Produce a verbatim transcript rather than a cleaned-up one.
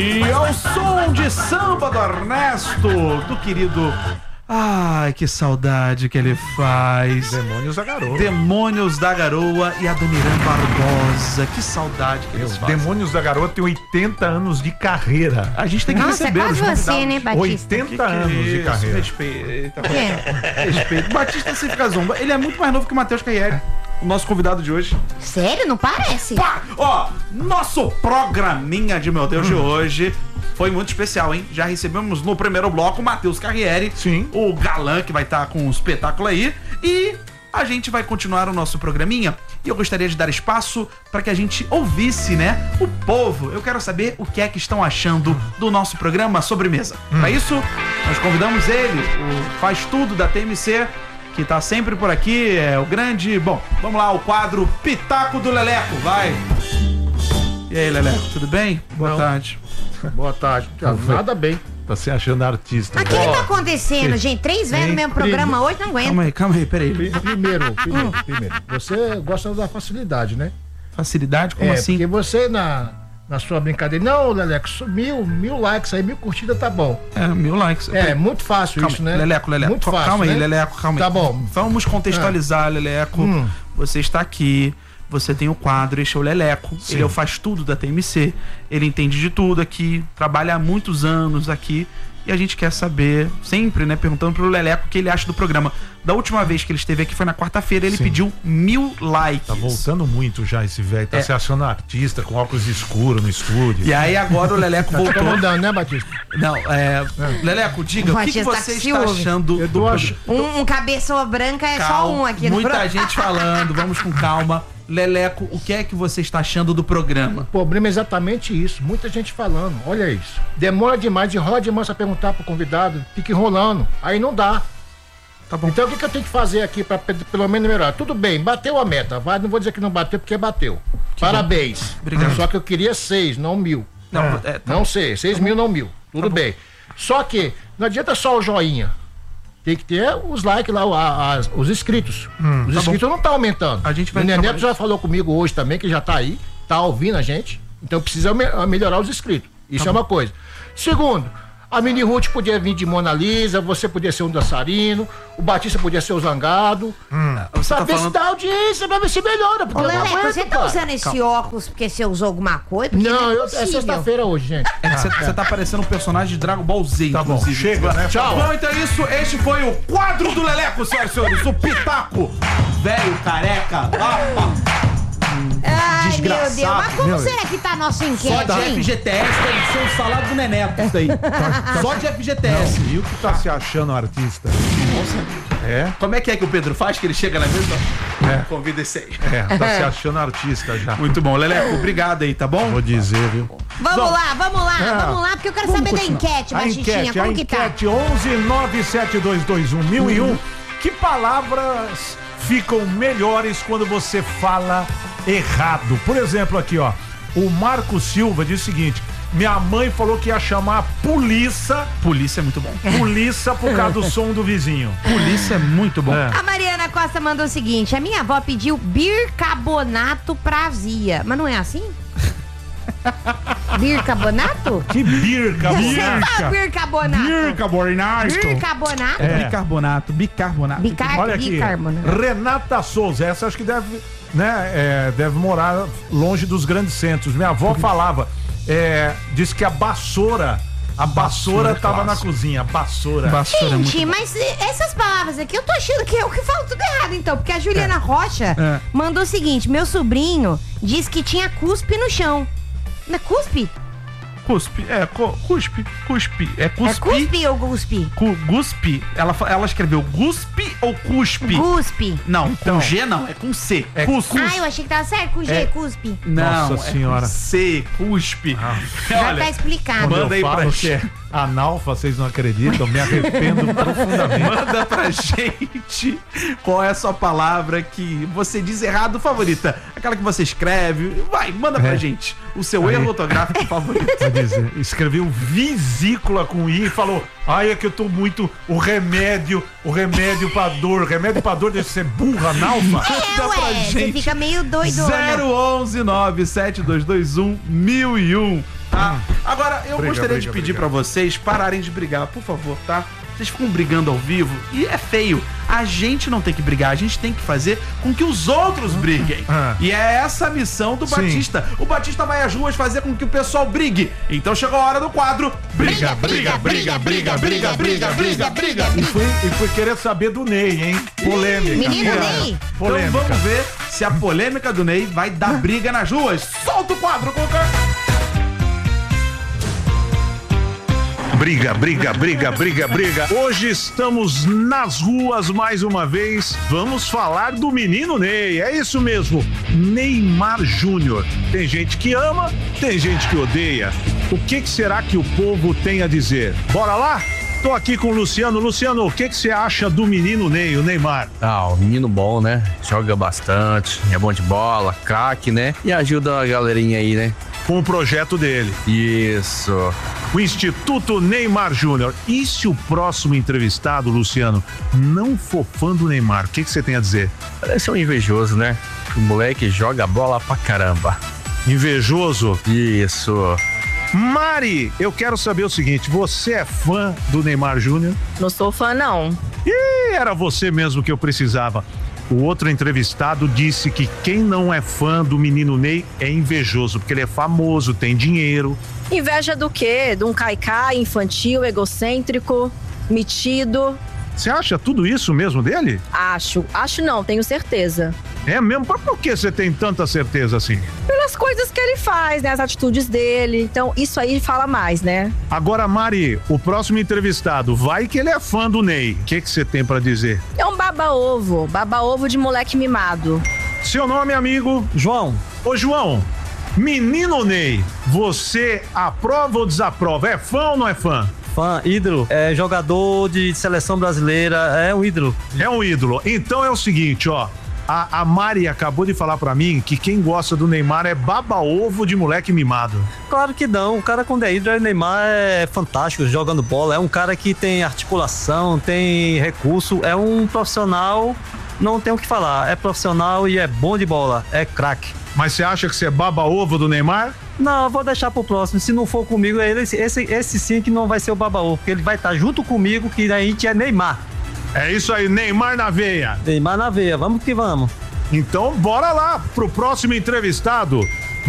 E ao som de samba do Ernesto, do querido... Ai, que saudade que ele faz. Demônios da Garoa. Demônios da Garoa e a Dona Irã Barbosa. Que saudade que eles fazem. Demônios da Garoa tem oitenta anos de carreira. A gente tem que Nossa, receber é os quase você, convidados. né, Batista? oitenta Que que anos é de isso? carreira. Respeita. É. Respeito. Batista sem ficar zomba. Ele é muito mais novo que o Matheus Carriere, o nosso convidado de hoje. Sério? Não parece? Pá! Ó, nosso programinha de meu Deus de hoje foi muito especial, hein? Já recebemos no primeiro bloco o Matheus Carriere, Sim. o galã que vai estar com um espetáculo aí, e a gente vai continuar o nosso programinha. E eu gostaria de dar espaço para que a gente ouvisse, né, o povo. Eu quero saber o que é que estão achando do nosso programa Sobremesa. Hum. Para isso, nós convidamos ele, o Faz Tudo da T M C, que tá sempre por aqui, é o grande... Bom, vamos lá, o quadro Pitaco do Leleco, vai! E aí, Leleco, tudo bem? Boa Não. tarde. Boa tarde. Nada bem. Tá se achando artista. Mas o que que tá acontecendo, gente? Três velhos no mesmo programa hoje, não aguento. Calma aí, calma aí, peraí. Primeiro, primeiro, primeiro, você gosta da facilidade, né? Facilidade? Como é, assim? porque você na, na sua brincadeira, não, Leleco, mil, mil likes aí, mil curtidas tá bom. É, mil likes. É, muito fácil Calma isso, aí, né? Leleco, Leleco. Muito fácil, Calma aí, né? Leleco, calma aí. Tá bom. Vamos contextualizar, Leleco. Hum. Você está aqui, você tem o quadro, este é o Leleco. Sim. Ele é o Faz Tudo da T M C. Ele entende de tudo aqui, trabalha há muitos anos aqui. E a gente quer saber, sempre, né, perguntando pro Leleco o que ele acha do programa. Da última vez que ele esteve aqui foi na quarta-feira, ele Sim. pediu mil likes. Tá voltando muito já esse velho. Tá É. se achando artista com óculos escuros no estúdio. E aí agora o Leleco Tá voltou. mudando, né, Batista? Não, é. Leleco, diga, O o que, que Batista você tá está ciúme. achando Eu do tô ach- programa? Um, um cabeça branca é só um aqui no Muita programa. gente falando, vamos com calma. Leleco, o que é que você está achando do programa? O problema é exatamente isso. Muita gente falando. Olha isso. Demora demais, enrola demais pra perguntar pro convidado. Fica enrolando. Aí não dá. Tá bom. Então o que, que eu tenho que fazer aqui pra pe- pelo menos melhorar? Tudo bem, bateu a meta. Vai, não vou dizer que não bateu porque bateu. Parabéns. Obrigado. Só que eu queria seis, não mil. Não, é, tá Não sei, seis mil, não mil. Tudo bem. Só que não adianta só o joinha. Tem que ter os likes lá, a- as- os inscritos. os tá inscritos não estão aumentando. A gente vai O Neneto trabalhar já falou comigo hoje também, que já tá aí, tá ouvindo a gente. Então precisa me- melhorar os inscritos. Isso é uma coisa. Segundo, a Mini Ruth podia vir de Mona Lisa, você podia ser um dançarino, o Batista podia ser o Zangado. Você Pra tá ver se falando. dá audiência, pra ver se melhora. Porque Ô, eu não Leleco, aguento, você tá cara. usando esse óculos porque você usou alguma coisa? Porque Não, é eu, é possível. sexta-feira hoje, gente. É que você, você tá parecendo um personagem de Dragon Ball Z, Tá bom, inclusive. chega, né? Tchau. Bom, então é isso. Este foi o quadro do Leleco, senhoras e senhores. O Pitaco. Velho, careca. Lapa. Ai, Desgraçado. meu Deus. Mas como Meu será que tá a nossa Só enquete, de hein? F G T S deve ser o salário do Neneto, isso daí. Só de F G T S. E o que tá se achando artista? É? Como é que é que o Pedro faz, que ele chega na mesa? É. Convida esse aí. É, tá se achando artista já. Muito bom. Leleco, obrigado aí, tá bom? Vou dizer, viu? Vamos Bom, lá, vamos lá, é. vamos lá, porque eu quero saber da enquete, A Baixinha. enquete, Como a que tá? enquete onze nove sete dois dois um mil e um. Que palavras ficam melhores quando você fala errado? Por exemplo, aqui, ó. O Marco Silva diz o seguinte: minha mãe falou que ia chamar a polícia, Polícia é muito bom. polícia por causa do som do vizinho. Polícia é muito bom. É. A Mariana Costa mandou o seguinte: a minha avó pediu bicarbonato pra azia. Mas não é assim? Bicarbonato? Que birca, Ah, birca. bicarbonato. Bicarbonato. Bicarbonato? É. Bicarbonato, bicarbonato. Bicar Olha aqui, bicarbonato. Renata Souza, essa acho que deve, né, é, deve morar longe dos grandes centros. Minha avó falava, é, disse que a vassoura, a vassoura tava na cozinha, a vassoura. Vassoura é muito Gente, bom. mas eh, essas palavras aqui, eu tô achando que eu que falo tudo errado, então. Porque a Juliana Rocha É. mandou o seguinte: meu sobrinho disse que tinha cuspe no chão. Não é cuspe? Cuspe, é, co- cuspe, cuspe. É É cuspe. cuspe ou guspe? Cu- guspe. Ela, fa- ela escreveu guspe ou cuspe? Cuspe. Não, Então. com G não, é com C. É cuspe. Ah, eu achei que tava certo com G, É. cuspe. Não, Nossa é senhora. com C, cuspe. Já Olha, tá explicado. Quando Manda aí eu pra falo gente. que é analfa, vocês não acreditam, me arrependo profundamente. manda pra gente qual é a sua palavra que você diz errado favorita. Aquela que você escreve. Vai, manda pra É. gente o seu Aí. erro ortográfico favorito. Quer dizer, escreveu vesícula com I e falou: ai, é que eu tô muito. O remédio, o remédio pra dor, remédio pra dor deve ser burra, analfa. É, Manda pra ué, você gente. fica meio doidona. zero onze nove sete dois dois um mil e um. tá? Agora, eu Briga, gostaria briga, de pedir briga. pra vocês pararem de brigar, por favor, tá? Vocês ficam brigando ao vivo e é feio. A gente não tem que brigar, a gente tem que fazer com que os outros briguem. Ah. E é essa a missão do Sim. Batista. O Batista vai às ruas fazer com que o pessoal brigue. Então chegou a hora do quadro. Briga, briga, briga, briga, briga, briga, briga, briga. E fui, e fui querer saber do Ney, hein? Polêmica. Menino É, Ney. Polêmica. Então vamos ver se a polêmica do Ney vai dar briga nas ruas. Solta o quadro, Cuca. Briga, briga, briga, briga, briga. Hoje estamos nas ruas mais uma vez. Vamos falar do menino Ney. É isso mesmo, Neymar Júnior. Tem gente que ama, tem gente que odeia. O que, que será que o povo tem a dizer? Bora lá? Tô aqui com o Luciano. Luciano, o que, que você acha do menino Ney, o Neymar? Ah, o menino bom, né? Joga bastante, é bom de bola, craque, né? E ajuda a galerinha aí, né? Com o projeto dele. Isso. O Instituto Neymar Júnior. E se o próximo entrevistado, Luciano, não for fã do Neymar, o que, que você tem a dizer? Parece um invejoso, né? O moleque joga bola pra caramba. Invejoso? Isso. Mari, eu quero saber o seguinte, você é fã do Neymar Júnior? Não sou fã, não. Ih, era você mesmo que eu precisava. O outro entrevistado disse que quem não é fã do menino Ney é invejoso, porque ele é famoso, tem dinheiro. Inveja do quê? De um caicai infantil, egocêntrico, metido. Você acha tudo isso mesmo dele? Acho. Acho não, tenho certeza. É mesmo? Por por que você tem tanta certeza assim? Pelas coisas que ele faz, né? As atitudes dele. Então, isso aí fala mais, né? Agora, Mari, o próximo entrevistado, vai que ele é fã do Ney. O que que você tem pra dizer? É um baba-ovo. Baba-ovo de moleque mimado. Seu nome, amigo? João, Ô, João, menino Ney, você aprova ou desaprova? É fã ou não é fã? fã, ídolo, é jogador de seleção brasileira, é um ídolo. É um ídolo. Então é o seguinte, ó. A, a Mari acabou de falar pra mim que quem gosta do Neymar é baba-ovo de moleque mimado. Claro que não, o cara com ídolo, o Neymar é fantástico jogando bola, é um cara que tem articulação, tem recurso, é um profissional, não tem o que falar, é profissional e é bom de bola, é craque. Mas você acha que você é baba-ovo do Neymar? Não, eu vou deixar pro próximo. Se não for comigo, ele, esse, esse sim que não vai ser o baba-ovo, porque ele vai estar junto comigo, que a gente é Neymar. É isso aí, Neymar na veia. Neymar na veia, vamos que vamos. Então bora lá pro próximo entrevistado.